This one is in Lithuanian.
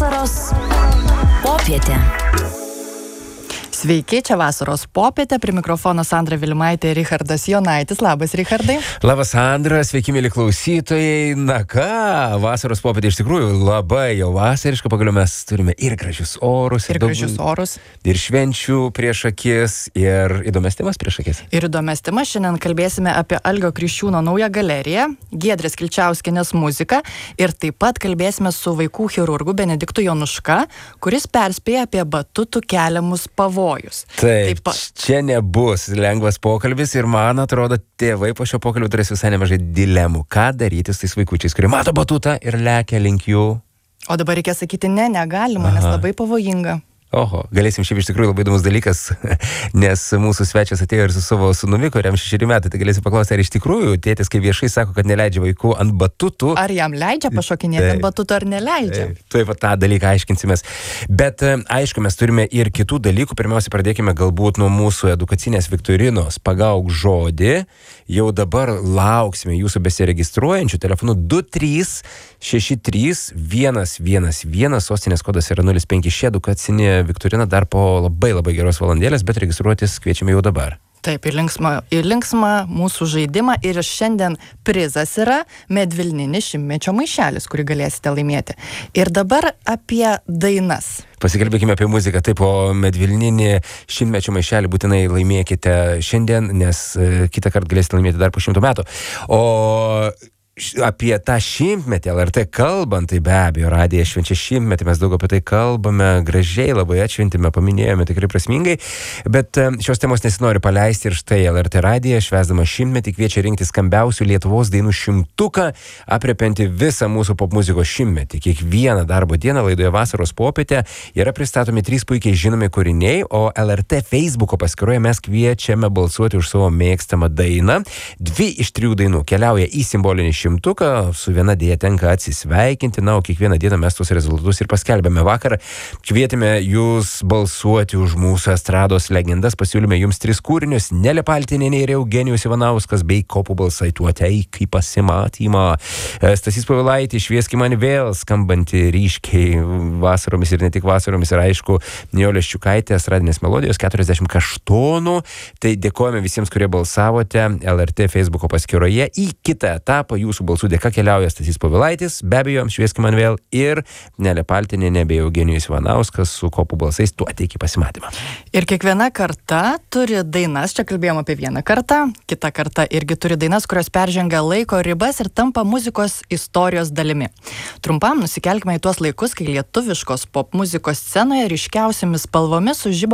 Vasaros popietė. Sveiki, čia Vasaros popietė, prie mikrofono Sandra Vilimaitė ir Richardas Jonaitis. Labas, Richardai. Labas, Sandra, sveiki, mėly klausytojai. Na ką, Vasaros popietė iš tikrųjų labai jau vasariška, pagaliau mes turime ir gražius orus, ir švenčių prieš akis, ir įdomias temas prieš akis. Ir įdomias temas, šiandien kalbėsime apie Algio Kriščiūno naują galeriją, Giedrės Kilčiauskienės muziką ir taip pat kalbėsime su vaikų chirurgu Benediktu Jonuška, kuris perspėja apie batutų keliamus pavojus. Taip, čia nebus lengvas pokalbis ir man atrodo, tėvai po šio pokalbio turės visai nemažai dilemų. Ką daryti su tais vaikučiais, kurie mato batutą ir lekia link jų? O dabar reikia sakyti, negalima, nes labai pavojinga. Oho, galėsim šiaip iš tikrųjų labai įdomus dalykas, nes mūsų svečias atėjo ir su savo sūnumi, kuriam 6 metai, tai galėsim paklausti, ar iš tikrųjų tėtis, kai viešai sako, kad neleidžia vaikų ant batutų. Ar jam leidžia pašokinėti ant batutų, ar neleidžia? Taip, tą dalyką aiškinsimės. Bet aišku, mes turime ir kitų dalykų. Pirmiausia, pradėkime galbūt nuo mūsų edukacinės viktorinos Pagauk žodį. Jau dabar lauksime jūsų besiregistruojančių telefonu 2363 111, sostinės kodas yra 05. Ši edukacinė viktorina dar po labai geros valandėlės, bet registruotis kviečiame jau dabar. Taip, ir linksma mūsų žaidimą. Ir šiandien prizas yra medvilninis 100-mečio maišelis, kurį galėsite laimėti. Ir dabar apie dainas. Pasikalbėkime apie muziką. Taip, o medvilninį 100-mečio maišelį būtinai laimėkite šiandien, nes kitą kartą galėsite laimėti dar po 100 metų. O apie tą 100-metį LRT kalbant, tai be abejo, radija švenčia 100-metį, mes daug apie tai kalbame, gražiai labai atšventime, paminėjome tikrai prasmingai, bet šios temos nesinori paleisti ir štai LRT radija, švęsdama 100-metį, kviečia rinkti skambiausių Lietuvos dainų 100-tuką, aprėpianti visą mūsų popmuzikos 100-metį. Kiekvieną darbo dieną laidoje Vasaros popietė yra pristatomi 3 puikiai žinomi kūriniai, o LRT Facebooko paskyroje mes kviečiame balsuoti už savo mėgstamą dainą. 2 iš 3 dainų keliauja į simbolinį 100-tuką, su viena dėja tenka atsisveikinti, na, o kiekvieną dieną mes tuos rezultatus ir paskelbėme. Vakar kvietėme jūs balsuoti už mūsų estrados legendas, pasiūlėme jums 3 kūrinius, Nelė Paltinienė ir Eugenijus Ivanauskas bei Kopų balsai tuo teik į pasimatymą. Stasys Povilaitis, Švieski mane vėl, skambanti ryškiai vasaromis ir ne tik vasaromis, ir aišku, Nijolės Ščiukaitė, estradinės melodijos, 40 kaštonų. Tai dėkojame visiems, kurie balsavote LRT Facebooko paskyroje. Į kitą etapą jūsų balsų dėka keliauja Stasys Povilaitis, be abejo, Švieski man vėl, ir Nelė Paltinienė bei Eugenijus Ivanauskas su Kopų balsais tuo ateik į pasimatymą. Ir kiekviena karta turi dainas, čia kalbėjom apie vieną kartą, kita karta irgi turi dainas, kurios peržengia laiko ribas ir tampa muzikos istorijos dalimi. Trumpam nusikelkime į tuos laikus, kai lietuviškos popmuzikos scenoje ryškiausiamis spalvomis sužibo